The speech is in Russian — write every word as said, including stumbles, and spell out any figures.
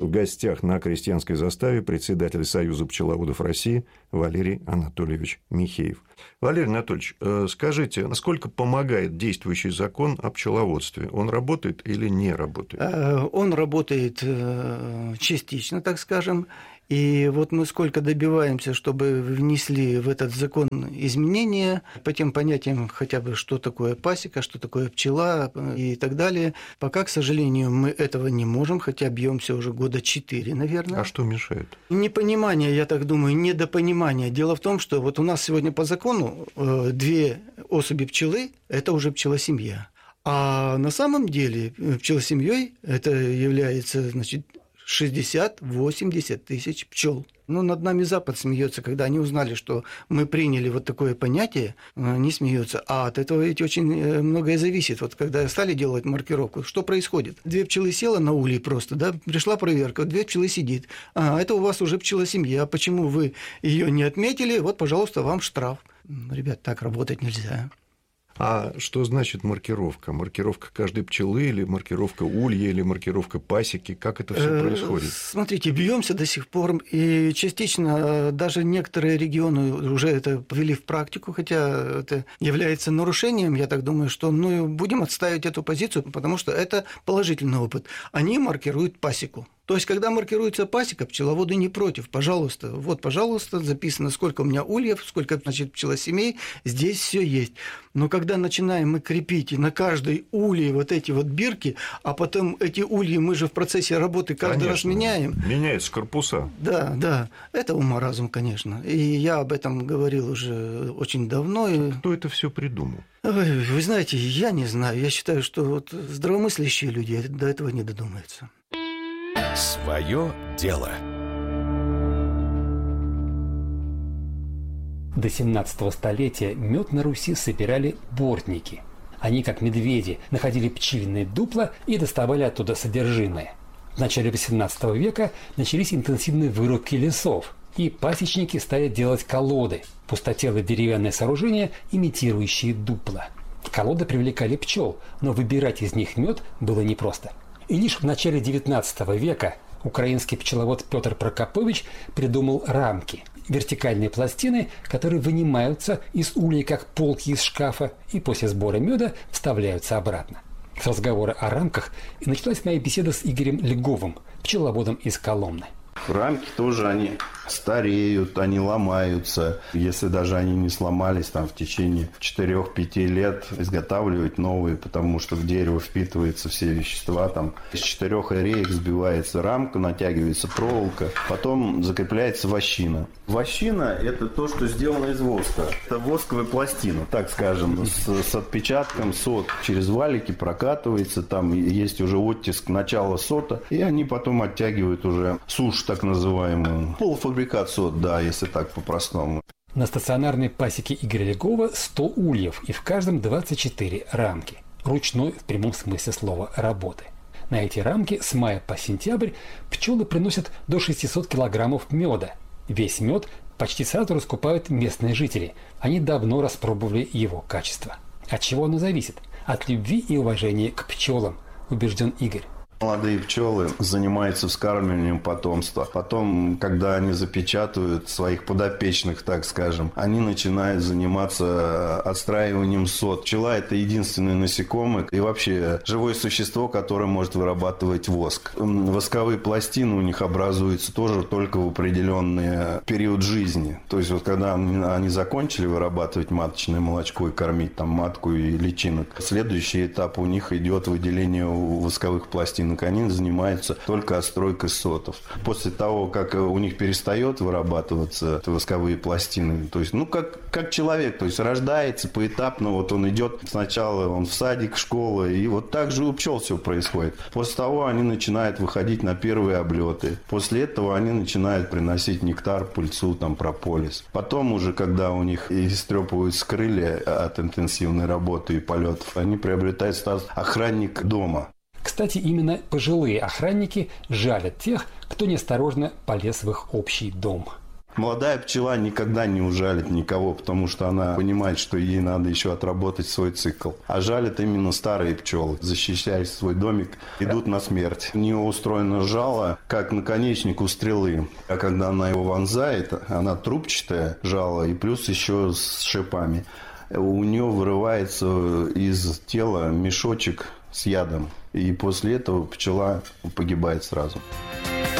В гостях на крестьянской заставе председатель Союза пчеловодов России Валерий Анатольевич Михеев. Валерий Анатольевич, скажите, насколько помогает действующий закон о пчеловодстве? Он работает или не работает? Он работает частично, так скажем. И вот мы сколько добиваемся, чтобы внесли в этот закон изменения по тем понятиям, хотя бы что такое пасека, что такое пчела и так далее. Пока, к сожалению, мы этого не можем, хотя бьемся уже года четыре, наверное. А что мешает? Непонимание, я так думаю, недопонимание. Дело в том, что вот у нас сегодня по закону две особи пчелы – это уже пчелосемья. А на самом деле пчелосемьей это является, значит, шестьдесят-восемьдесят тысяч пчел. Ну, над нами Запад смеется, когда они узнали, что мы приняли вот такое понятие, они смеются. А от этого ведь очень многое зависит. Вот когда стали делать маркировку, что происходит? Две пчелы села на улей просто, да, пришла проверка, две пчелы сидит. А, это у вас уже пчелосемья. Почему вы ее не отметили? Вот, пожалуйста, вам штраф. Ребят, так работать нельзя. А что значит маркировка? Маркировка каждой пчелы или маркировка улья, или маркировка пасеки? Как это все происходит? Смотрите, бьемся до сих пор, и частично даже некоторые регионы уже это ввели в практику, хотя это является нарушением, я так думаю, что ну, будем отстаивать эту позицию, потому что это положительный опыт. Они маркируют пасеку. То есть, когда маркируется пасека, пчеловоды не против. Пожалуйста, вот, пожалуйста, записано, сколько у меня ульев, сколько, значит, пчелосемей, здесь все есть. Но когда начинаем мы крепить на каждой улье вот эти вот бирки, а потом эти ульи мы же в процессе работы каждый конечно, раз меняем. Меняются корпуса. Да, да, это ума-разум, конечно. И я об этом говорил уже очень давно. Кто это все придумал? Вы знаете, я не знаю. Я считаю, что вот здравомыслящие люди до этого не додумаются. Своё дело. До семнадцатого столетия мед на Руси собирали бортники. Они, как медведи, находили пчелиные дупла и доставали оттуда содержимое. В начале восемнадцатого века начались интенсивные вырубки лесов, и пасечники стали делать колоды – пустотелые деревянные сооружения, имитирующие дупла. Колоды привлекали пчел, но выбирать из них мед было непросто. И лишь в начале девятнадцатого века украинский пчеловод Петр Прокопович придумал рамки – вертикальные пластины, которые вынимаются из улья, как полки из шкафа, и после сбора меда вставляются обратно. С разговора о рамках и началась моя беседа с Игорем Леговым, пчеловодом из Коломны. Рамки тоже, они стареют, они ломаются. Если даже они не сломались там в течение четырёх-пяти лет, изготавливать новые, потому что в дерево впитываются все вещества. Там из четырех реек сбивается рамка, натягивается проволока, потом закрепляется вощина. Вощина – это то, что сделано из воска. Это восковая пластина, так скажем, с, с отпечатком сот. Через валики прокатывается, там есть уже оттиск начала сота, и они потом оттягивают уже сушь, так называемую. Полуфабрикат сот, да, если так по-простому. На стационарной пасеке Игоря Легова сто ульев, и в каждом двадцать четыре рамки. Ручной, в прямом смысле слова, работы. На эти рамки с мая по сентябрь пчелы приносят до шестисот килограммов меда. Весь мед почти сразу раскупают местные жители. Они давно распробовали его качество. От чего оно зависит? От любви и уважения к пчелам, убежден Игорь. Молодые пчелы занимаются вскармливанием потомства. Потом, когда они запечатывают своих подопечных, так скажем, они начинают заниматься отстраиванием сот. Пчела – это единственное насекомое и вообще живое существо, которое может вырабатывать воск. Восковые пластины у них образуются тоже только в определенный период жизни. То есть, вот когда они закончили вырабатывать маточное молочко и кормить там матку и личинок, следующий этап у них идет выделение восковых пластин. Они занимаются только отстройкой сотов. После того, как у них перестает вырабатываться восковые пластины, то есть, ну, как, как человек, то есть, рождается поэтапно, вот он идет, сначала он в садик, школа, и вот так же у пчел все происходит. После того они начинают выходить на первые облеты. После этого они начинают приносить нектар, пыльцу, там, прополис. Потом уже, когда у них истрепываются крылья от интенсивной работы и полетов, они приобретают статус охранник дома. Кстати, именно пожилые охранники жалят тех, кто неосторожно полез в их общий дом. Молодая пчела никогда не ужалит никого, потому что она понимает, что ей надо еще отработать свой цикл. А жалят именно старые пчелы, защищая свой домик, идут на смерть. У нее устроено жало, как наконечник у стрелы. А когда она его вонзает, она трубчатая жало и плюс еще с шипами. У нее вырывается из тела мешочек с ядом. И после этого пчела погибает сразу.